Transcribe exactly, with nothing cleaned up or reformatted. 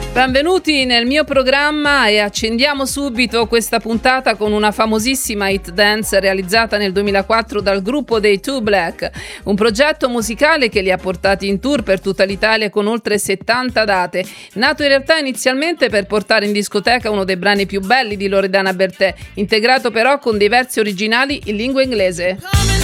Benvenuti nel mio programma e accendiamo subito questa puntata con una famosissima hit dance realizzata nel duemilaquattro dal gruppo dei Two Black, un progetto musicale che li ha portati in tour per tutta l'Italia con oltre settanta date, nato in realtà inizialmente per portare in discoteca uno dei brani più belli di Loredana Bertè, integrato però con dei versi originali in lingua inglese.